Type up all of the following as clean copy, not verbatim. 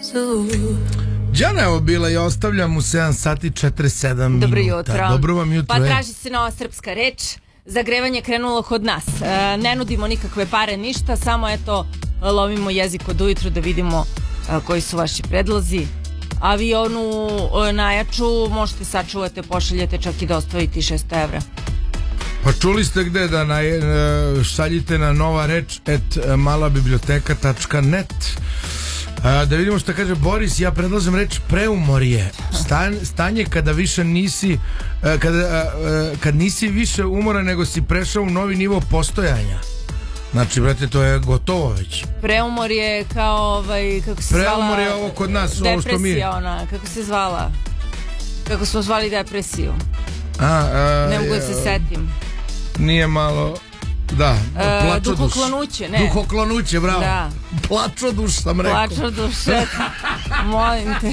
Đana, evo bila i ostavljam u 7 sati 47 minuta. Dobro jutro. Dobro vam jutro. Pa traži se nova srpska reč. Zagrevanje krenulo kod nas. Ne nudimo nikakve pare, ništa, samo eto lovimo jezik od ujutru da vidimo koji su vaši predlozi. A vi onu najjaču možete sačuvati, pošaljete, čak i dostaviti 600 evra. Pa čuli ste gde da šaljite na nova reč @malabiblioteka.net. Da vidimo što kaže Boris. Ja predlažem reč preumorje. Stanje kada više nisi kad nisi više umoran nego si prešao u novi nivo postojanja. Znači, brate, to je gotovo već. Preumor je kao kako se zvala? Preumor je ovo kod nas, depresija, ovo što mi... ona, kako se zvala? Kako smo zvali depresiju? Ne mogu da se setim. Nije malo... Da, plačoduš. Duhoklonuće, ne. Duhoklonuće, bravo. Da. Plačoduš sam rekao. Plačoduš, molim te.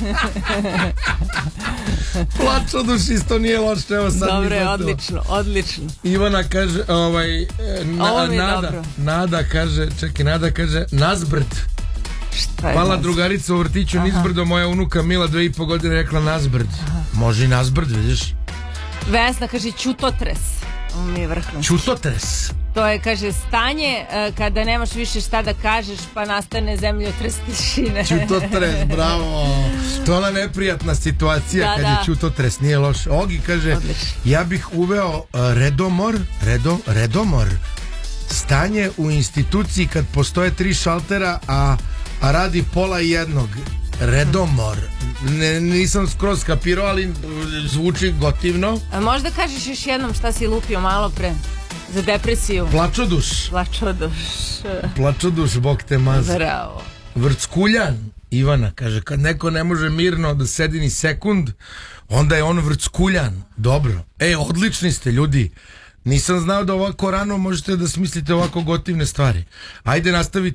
Plačoduš isto nije loše, evo sad. Dobre, odlično, odlično. Ivana kaže, Nada kaže, čekaj, Nada kaže, nazbrd. Pala drugarica u vrtiću nizbrdo, moja unuka Mila 2,5 godine rekla nazbrd. Može i nazbrd, vidiš. Vesna kaže ćutotres. Mi je vrhunski. Ćutotres. To je, kaže, stanje kada nemaš više šta da kažeš pa nastane zemljotres tišine. Ćutotres, bravo. To je ona neprijatna situacija kad je ćutotres, nije loše. Ogi kaže, ja bih uveo redomor. Stanje u instituciji kad postoje 3 šaltera, a radi pola jednog. Redomor. Nisam skroz kapirao, ali zvuči gotivno. A možda kažeš još jednom šta si lupio malo pre za depresiju? Plačoduš, bog te mazi. Bravo. Vrckuljan. Ivana kaže, kad neko ne može mirno da sedi ni sekund, onda je on vrckuljan. Dobro. Odlični ste ljudi. Nisam znao da ovako rano možete da smislite ovako gotivne stvari. Ajde, nastavite.